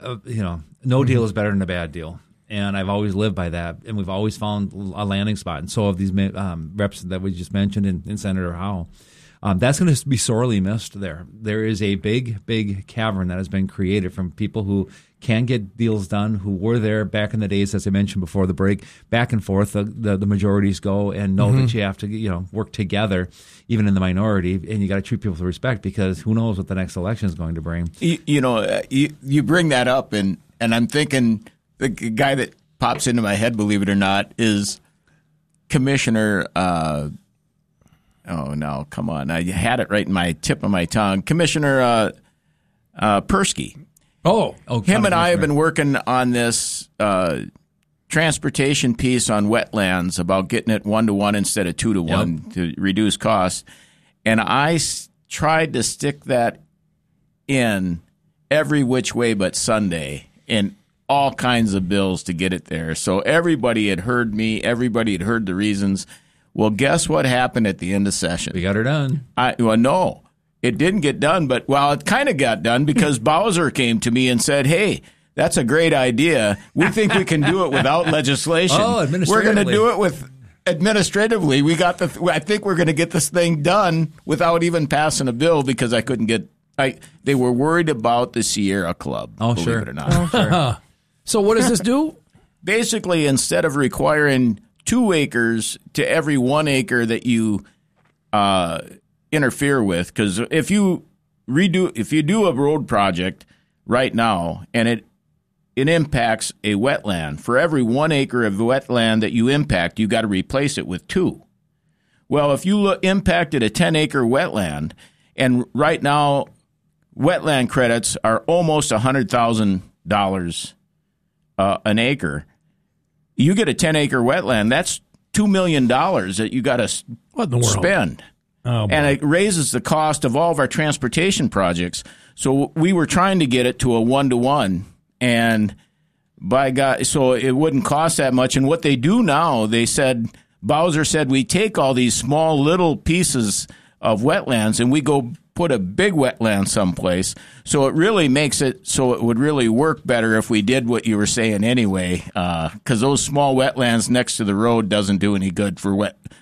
no deal is better than a bad deal. And I've always lived by that. And we've always found a landing spot. And so have these reps that we just mentioned in Senator Howe. That's going to be sorely missed there. There is a big, big cavern that has been created from people who can get deals done, who were there back in the days, as I mentioned before the break, back and forth. The majorities go and know that you have to work together, even in the minority, and you got to treat people with respect because who knows what the next election is going to bring. You bring that up, and I'm thinking the guy that pops into my head, believe it or not, is Commissioner. Oh no! Come on! I had it right in my tip of my tongue. Commissioner Persky. Oh, him and I have been working on this transportation piece on wetlands about getting it 1-to-1 instead of 2-to-1 to reduce costs. And I tried to stick that in every which way but Sunday in all kinds of bills to get it there. So everybody had heard me. Everybody had heard the reasons. Well, guess what happened at the end of session? We got her done. No, it didn't get done, but it kind of got done because Bowser came to me and said, hey, that's a great idea. We think we can do it without legislation. Oh, administratively. We're going to do it with administratively. I think we're going to get this thing done without even passing a bill because I couldn't get they were worried about the Sierra Club, believe it or not. Oh, sure. So what does this do? Basically, instead of requiring 2 acres to every 1 acre that you interfere with, because if you do a road project right now and it impacts a wetland, for every 1 acre of wetland that you impact, you got to replace it with 2. Well, if you impacted a 10-acre wetland, and right now wetland credits are almost $100,000 an acre. You get a 10-acre wetland, that's $2 million that you got to spend. Oh, and it raises the cost of all of our transportation projects. So we were trying to get it to a 1-to-1, and by God, so it wouldn't cost that much. And what they do now, Bowser said, we take all these small little pieces of wetlands and we go put a big wetland someplace. So it really makes it so it would really work better if we did what you were saying anyway, because those small wetlands next to the road doesn't do any good for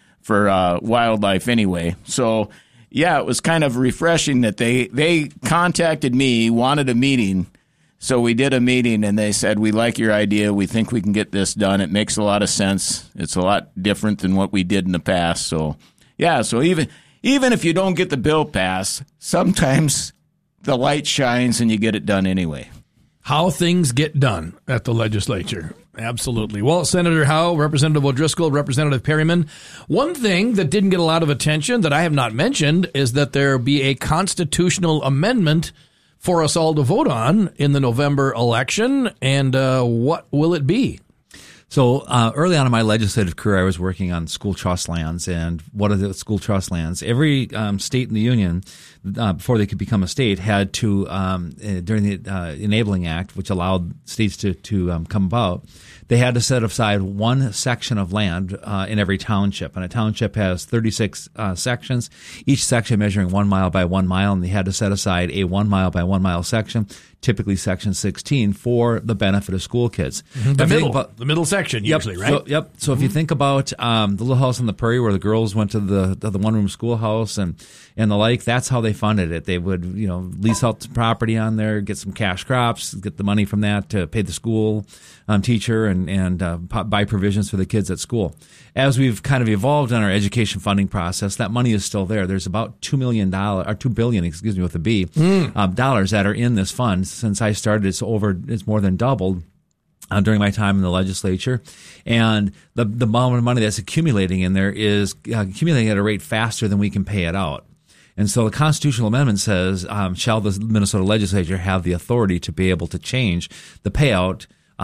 wildlife anyway. So yeah, it was kind of refreshing that they contacted me, wanted a meeting. So we did a meeting and they said, we like your idea. We think we can get this done. It makes a lot of sense. It's a lot different than what we did in the past. So yeah, so even if you don't get the bill passed, sometimes the light shines and you get it done anyway. How things get done at the legislature. Absolutely. Well, Senator Howe, Representative O'Driscoll, Representative Perryman, one thing that didn't get a lot of attention that I have not mentioned is that there be a constitutional amendment for us all to vote on in the November election. And what will it be? So early on in my legislative career, I was working on school trust lands. And what are the school trust lands? Every state in the union, before they could become a state, had to, during the Enabling Act, which allowed states to come about, they had to set aside one section of land in every township. And a township has 36 sections, each section measuring 1 mile by 1 mile. And they had to set aside a 1 mile by 1 mile section, typically section 16, for the benefit of school kids. The middle section, usually, right? So if you think about the Little House on the Prairie, where the girls went to the one-room schoolhouse and the like, that's how they funded it. They would, lease out the property on there, get some cash crops, get the money from that to pay the school teacher and buy provisions for the kids at school. As we've kind of evolved in our education funding process, that money is still there. There's about $2 billion, with a B, dollars that are in this fund. Since I started, it's more than doubled during my time in the legislature. And the amount of money that's accumulating in there is accumulating at a rate faster than we can pay it out. And so the constitutional amendment says, shall the Minnesota legislature have the authority to be able to change the payout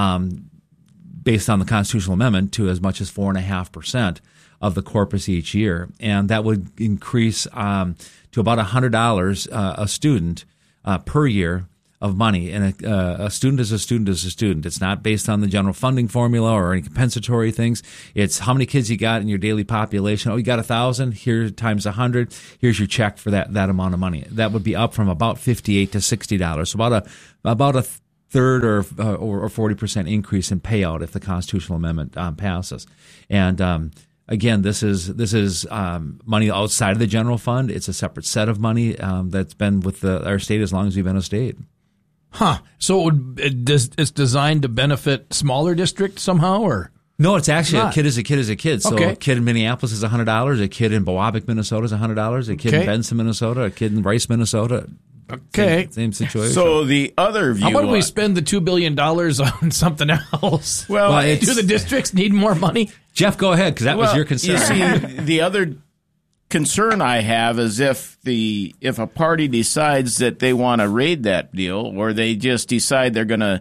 based on the constitutional amendment to as much as 4.5% of the corpus each year. And that would increase to about $100 a student per year of money. And a student is a student is a student. It's not based on the general funding formula or any compensatory things. It's how many kids you got in your daily population. Oh, you got 1,000? Here times 100. Here's your check for that amount of money. That would be up from about $58 to $60. So about a third or 40% increase in payout if the constitutional amendment passes. And again, this is money outside of the general fund. It's a separate set of money that's been with our state as long as we've been a state. Huh. So it's designed to benefit smaller districts somehow, or? No, it's actually a kid is a kid is a kid. So Okay. a kid in Minneapolis is $100. A kid in Bowabic, Minnesota is $100. A kid in Benson, Minnesota. A kid in Rice, Minnesota. Okay. Same situation. So the other view. How about we spend the $2 billion on something else? Well, do the districts need more money? Jeff, go ahead, because that was your concern. You see, the other concern I have is if a party decides that they want to raid that deal, or they just decide they're going to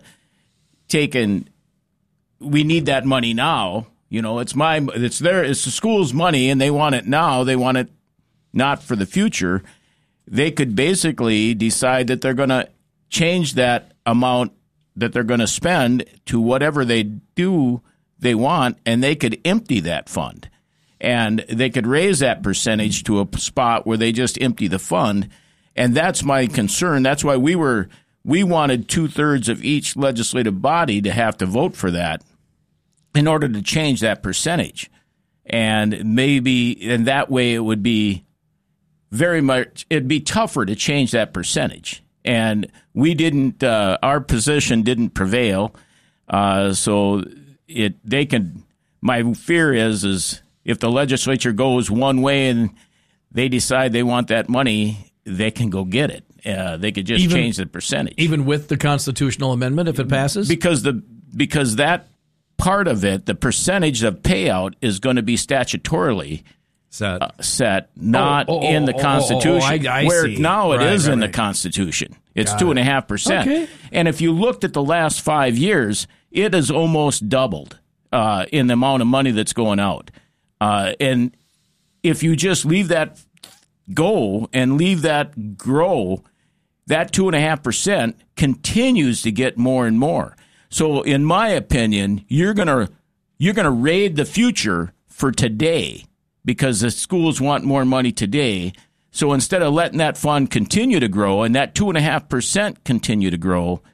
we need that money now. It's the school's money, and they want it now. They want it not for the future. They could basically decide that they're going to change that amount that they're going to spend to whatever they want, and they could empty that fund. And they could raise that percentage to a spot where they just empty the fund. And that's my concern. That's why we wanted 2/3 of each legislative body to have to vote for that in order to change that percentage. And that way it would be it'd be tougher to change that percentage. And we didn't, our position didn't prevail. So my fear is if the legislature goes one way and they decide they want that money, they can go get it. They could just change the percentage. Even with the constitutional amendment, if it passes? Because that part of it, the percentage of payout, is going to be statutorily set, not in the Constitution. I where see. now it Right, is right, in the right. Constitution. It's 2.5%. Okay. And if you looked at the last 5 years, it has almost doubled in the amount of money that's going out. And if you just leave that go and leave that grow, that 2.5% continues to get more and more. So, in my opinion, you're gonna raid the future for today because the schools want more money today. So instead of letting that fund continue to grow and that 2.5% continue to grow,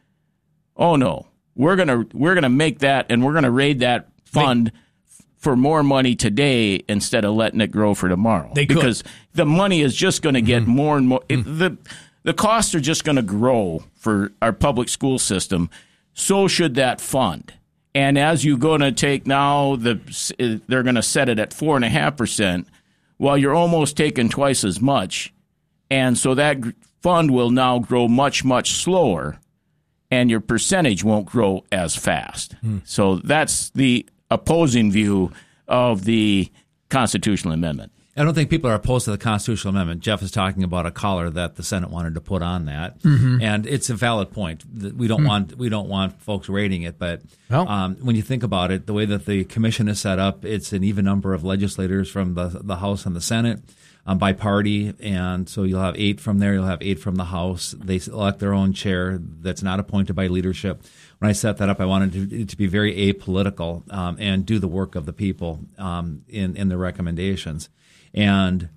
oh no, we're gonna make that, and we're gonna raid that fund for more money today instead of letting it grow for tomorrow. Because the money is just going to get more and more. The costs are just going to grow for our public school system. So should that fund. And as you're going to take now, they're going to set it at 4.5%. Well, you're almost taking twice as much. And so that fund will now grow much, much slower, and your percentage won't grow as fast. So that's the opposing view of the constitutional amendment. I don't think people are opposed to the constitutional amendment. Jeff is talking about a collar that the Senate wanted to put on that, and it's a valid point. We don't want folks raiding it, but when you think about it, the way that the commission is set up, it's an even number of legislators from the House and the Senate by party, and so you'll have 8 from there. You'll have 8 from the House. They elect their own chair that's not appointed by leadership. When I set that up, I wanted it to be very apolitical and do the work of the people in the recommendations. And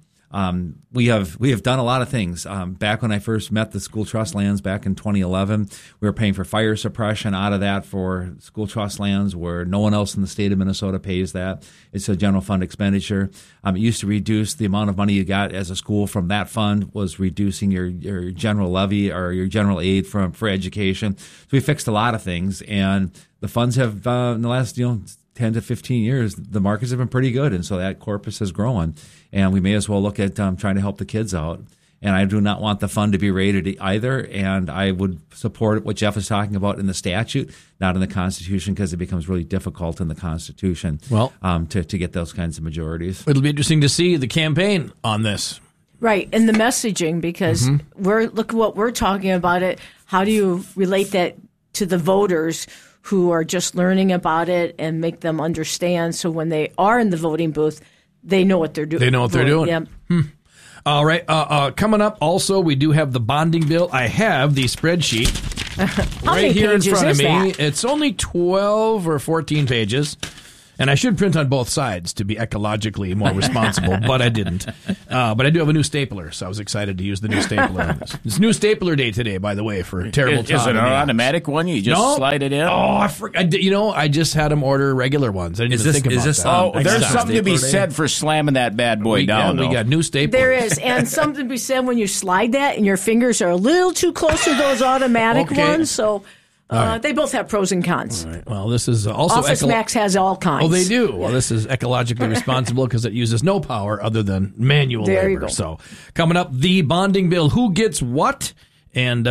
we have done a lot of things. Back when I first met the school trust lands back in 2011, we were paying for fire suppression out of that for school trust lands where no one else in the state of Minnesota pays that. It's a general fund expenditure. It used to reduce the amount of money you got as a school from that fund, was reducing your general levy or your general aid for education. So we fixed a lot of things, and the funds have in the last 10 to 15 years, the markets have been pretty good, and so that corpus has grown, and we may as well look at trying to help the kids out. And I do not want the fund to be raided either, and I would support what Jeff is talking about in the statute, not in the Constitution, because it becomes really difficult in the Constitution to get those kinds of majorities. It'll be interesting to see the campaign on this. Right, and the messaging, because look at what we're talking about it. How do you relate that to the voters who are just learning about it and make them understand, so when they are in the voting booth, they know what they're doing. They know what they're doing. Yep. All right. Coming up, also, we do have the bonding bill. I have the spreadsheet How many here in pages front of is me. that? It's only 12 or 14 pages. And I should print on both sides to be ecologically more responsible, but I didn't. But I do have a new stapler, so I was excited to use the new stapler on this. It's new stapler day today, by the way, for terrible Todd. Is it an automatic one? You just slide it in? Oh, I just had them order regular ones. I didn't even think about that. There's something to be said for slamming that bad boy down. We got new staplers. There is, and something to be said when you slide that and your fingers are a little too close to those automatic ones, so... They both have pros and cons. All right. Well, this is also... Office Max has all kinds. Oh, they do? Yeah. Well, this is ecologically responsible because it uses no power other than manual labor. You go. So, coming up, the bonding bill. Who gets what? And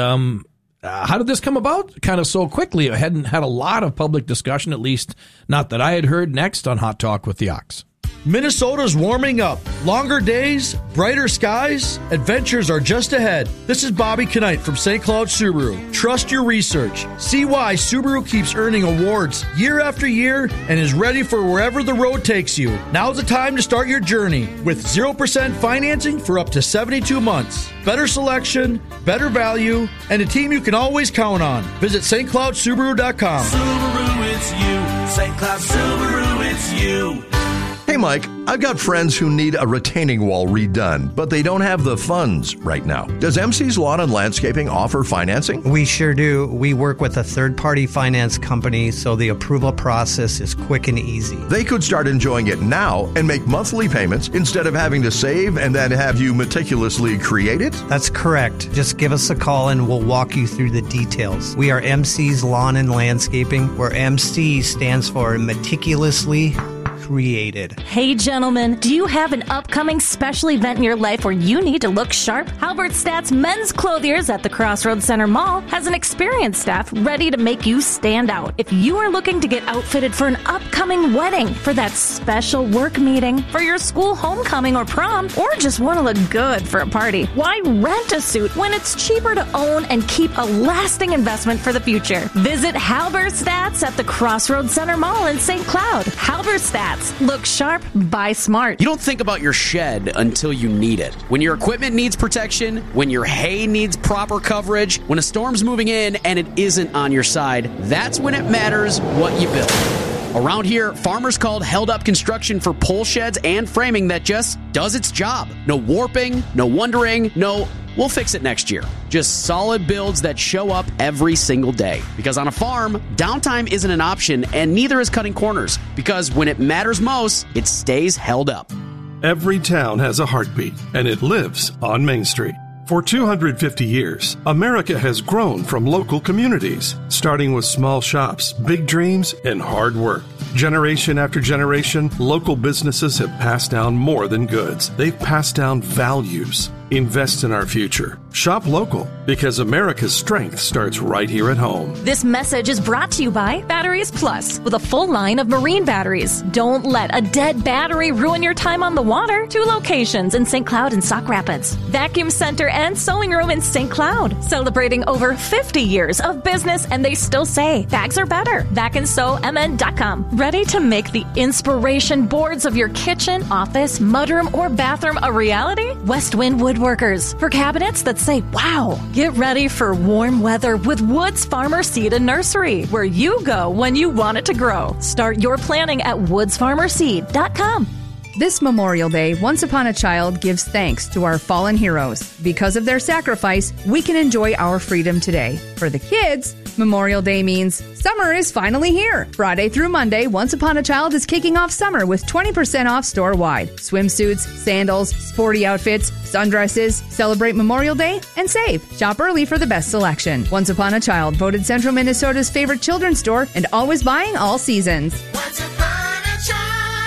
how did this come about? Kind of so quickly. I hadn't had a lot of public discussion, at least not that I had heard. Next on Hot Talk with the Ox. Minnesota's warming up. Longer days, brighter skies, adventures are just ahead. This is Bobby Knight from St. Cloud Subaru. Trust your research. See why Subaru keeps earning awards year after year and is ready for wherever the road takes you. Now's the time to start your journey with 0% financing for up to 72 months. Better selection, better value, and a team you can always count on. Visit stcloudsubaru.com. Subaru, it's you. St. Cloud Subaru, it's you. Hey, Mike, I've got friends who need a retaining wall redone, but they don't have the funds right now. Does MC's Lawn and Landscaping offer financing? We sure do. We work with a third-party finance company, so the approval process is quick and easy. They could start enjoying it now and make monthly payments instead of having to save and then have you meticulously create it? That's correct. Just give us a call and we'll walk you through the details. We are MC's Lawn and Landscaping, where MC stands for meticulously created. Hey gentlemen, do you have an upcoming special event in your life where you need to look sharp? Halberstadt's Men's Clothiers at the Crossroads Center Mall has an experienced staff ready to make you stand out. If you are looking to get outfitted for an upcoming wedding, for that special work meeting, for your school homecoming or prom, or just want to look good for a party, why rent a suit when it's cheaper to own and keep a lasting investment for the future? Visit Halberstadt's at the Crossroads Center Mall in St. Cloud. Halberstadt's. Look sharp, buy smart. You don't think about your shed until you need it. When your equipment needs protection, when your hay needs proper coverage, when a storm's moving in and it isn't on your side, that's when it matters what you build. Around here, farmers called Held Up Construction for pole sheds and framing that just does its job. No warping, no wondering, no, we'll fix it next year. Just solid builds that show up every single day. Because on a farm, downtime isn't an option, and neither is cutting corners. Because when it matters most, it stays held up. Every town has a heartbeat, and it lives on Main Street. For 250 years, America has grown from local communities, starting with small shops, big dreams, and hard work. Generation after generation, local businesses have passed down more than goods. They've passed down values. Invest in our future. Shop local, because America's strength starts right here at home. This message is brought to you by Batteries Plus, with a full line of marine batteries. Don't let a dead battery ruin your time on the water. 2 locations in St. Cloud and Sauk Rapids. Vacuum Center and Sewing Room in St. Cloud. Celebrating over 50 years of business, and they still say bags are better. VacandSewMN.com. Ready to make the inspiration boards of your kitchen, office, mudroom, or bathroom a reality? Westwind Woodworkers. For cabinets that say, wow. Get ready for warm weather with Woods Farmer Seed and Nursery, where you go when you want it to grow. Start your planning at woodsfarmerseed.com. This Memorial Day, Once Upon a Child gives thanks to our fallen heroes. Because of their sacrifice, we can enjoy our freedom today. For the kids, Memorial Day means summer is finally here. Friday through Monday, Once Upon a Child is kicking off summer with 20% off store-wide. Swimsuits, sandals, sporty outfits, sundresses. Celebrate Memorial Day and save. Shop early for the best selection. Once Upon a Child, voted Central Minnesota's favorite children's store and always buying all seasons. Once upon a child.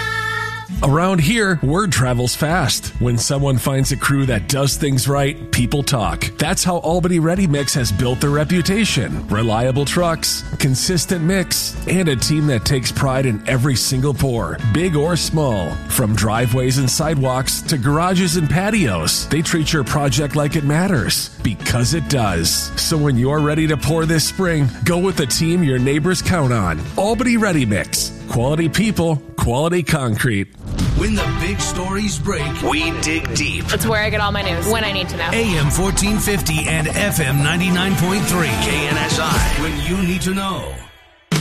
Around here, word travels fast. When someone finds a crew that does things right, people talk. That's how Albany Ready Mix has built their reputation. Reliable trucks, consistent mix, and a team that takes pride in every single pour, big or small. From driveways and sidewalks to garages and patios, they treat your project like it matters, because it does. So when you're ready to pour this spring, go with the team your neighbors count on. Albany Ready Mix. Quality people, quality concrete. When the big stories break, we dig deep. It's where I get all my news, when I need to know. AM 1450 and FM 99.3 KNSI, when you need to know.